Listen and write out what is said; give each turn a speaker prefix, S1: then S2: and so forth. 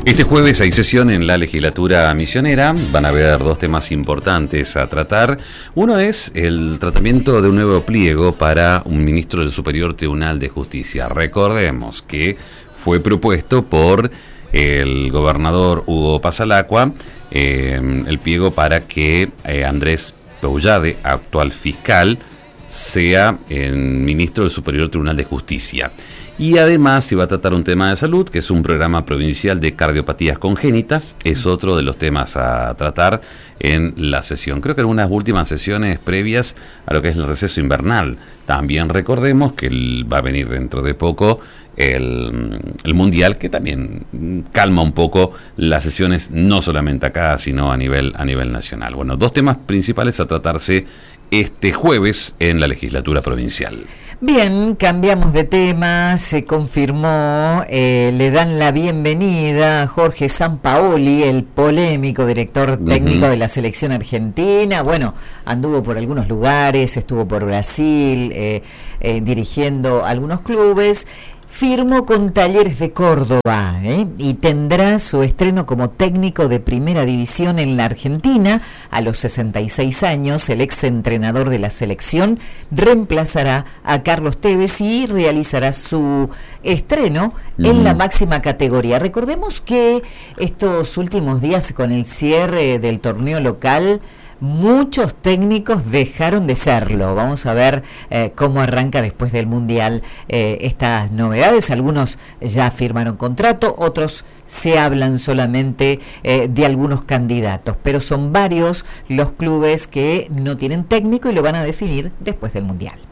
S1: Este jueves hay sesión en la legislatura misionera. Van a haber dos temas importantes a tratar. Uno es el tratamiento de un nuevo pliego para un ministro del Superior Tribunal de Justicia. Recordemos que fue propuesto por el gobernador Hugo Pasalacqua el pliego para que Andrés Poullade, actual fiscal, sea ministro del Superior Tribunal de Justicia. Y además se va a tratar un tema de salud, que es un programa provincial de cardiopatías congénitas. Es otro de los temas a tratar en la sesión. Creo que en unas últimas sesiones previas a lo que es el receso invernal. También recordemos que va a venir dentro de poco el Mundial, que también calma un poco las sesiones, no solamente acá, sino a nivel nacional. Bueno, dos temas principales a tratarse este jueves en la legislatura provincial.
S2: Bien, cambiamos de tema. Se confirmó, le dan la bienvenida a Jorge Sampaoli, el polémico director técnico de la selección argentina. Bueno, anduvo por algunos lugares, estuvo por Brasil, dirigiendo algunos clubes. Firmó con Talleres de Córdoba y tendrá su estreno como técnico de primera división en la Argentina. A los 66 años, el exentrenador de la selección reemplazará a Carlos Tevez y realizará su estreno en la máxima categoría. Recordemos que estos últimos días, con el cierre del torneo local, muchos técnicos dejaron de serlo. Vamos a ver cómo arranca después del Mundial estas novedades. Algunos ya firmaron contrato, otros se hablan solamente de algunos candidatos, pero son varios los clubes que no tienen técnico y lo van a definir después del Mundial.